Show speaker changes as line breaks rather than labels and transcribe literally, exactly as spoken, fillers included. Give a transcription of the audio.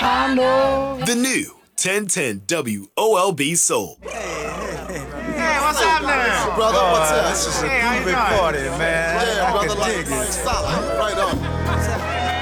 I know.
The new ten ten W O L B Soul.
Hey, what's up now?
Brother, what's up?
This is a
Hey, how you
groovy
doing?
party, man.
Yeah,
I
brother,
can
like,
dig it.
solid. Right on.